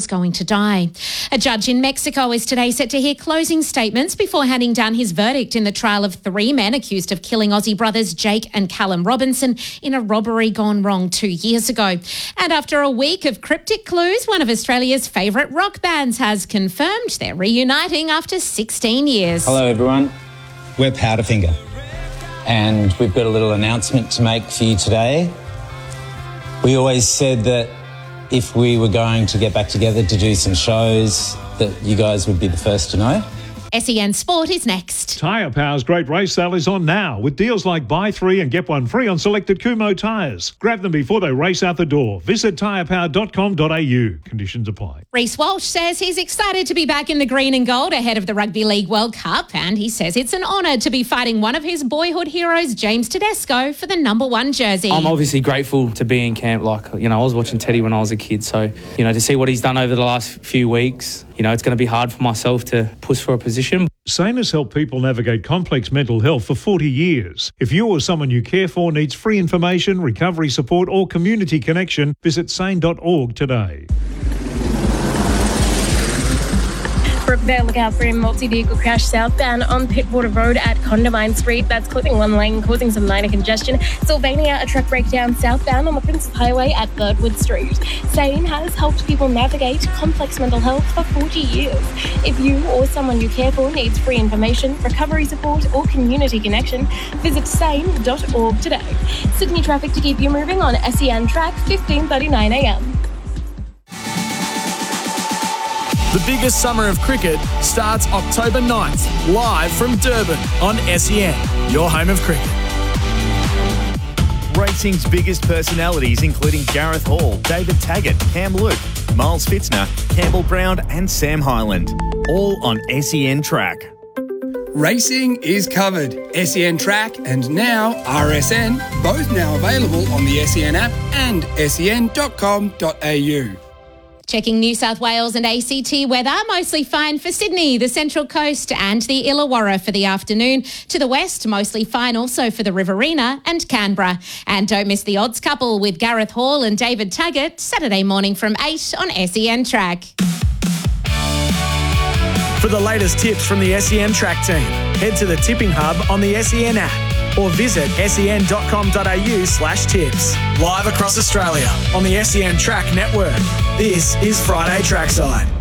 is going to die. A judge in Mexico is today set to hear closing statements before handing down his verdict in the trial of 3 men accused of killing Aussie brothers Jake and Callum Robinson in a robbery gone wrong 2 years ago. And after a week of cryptic clues, one of Australia's favourite rock bands has confirmed they're reuniting after 16 years. Hello everyone, we're Powderfinger and we've got a little announcement to make for you today. We always said that if we were going to get back together to do some shows, that you guys would be the first to know. SEN Sport is next. Tyre Power's Great Race Sale is on now with deals like buy 3 and get 1 free on selected Kumho tyres. Grab them before they race out the door. Visit tyrepower.com.au. Conditions apply. Reece Walsh says he's excited to be back in the green and gold ahead of the Rugby League World Cup, and he says it's an honour to be fighting one of his boyhood heroes, James Tedesco, for the number 1 jersey. I'm obviously grateful to be in camp. I was watching Teddy when I was a kid, so, to see what he's done over the last few weeks, it's going to be hard for myself to push for a position. SANE has helped people navigate complex mental health for 40 years. If you or someone you care for needs free information, recovery support or community connection, visit sane.org today. Brookvale, look out for a multi-vehicle crash southbound on Pittwater Road at Condamine Street. That's clipping one lane, causing some minor congestion. Sylvania, a truck breakdown southbound on the Princes Highway at Birdwood Street. SANE has helped people navigate complex mental health for 40 years. If you or someone you care for needs free information, recovery support or community connection, visit sane.org today. Sydney traffic to keep you moving on SEN Track, 15:39am. The biggest summer of cricket starts October 9th, live from Durban on SEN, your home of cricket. Racing's biggest personalities, including Gareth Hall, David Taggart, Cam Luke, Miles Fitzner, Campbell Brown and Sam Hyland, all on SEN Track. Racing is covered. SEN Track and now RSN, both now available on the SEN app and sen.com.au. Checking New South Wales and ACT weather, mostly fine for Sydney, the Central Coast and the Illawarra for the afternoon. To the west, mostly fine also for the Riverina and Canberra. And don't miss the odds couple with Gareth Hall and David Taggart, Saturday morning from 8 on SEN Track. For the latest tips from the SEN Track team, head to the Tipping Hub on the SEN app or visit sen.com.au/tips. Live across Australia on the SEN Track network. This is Friday Trackside.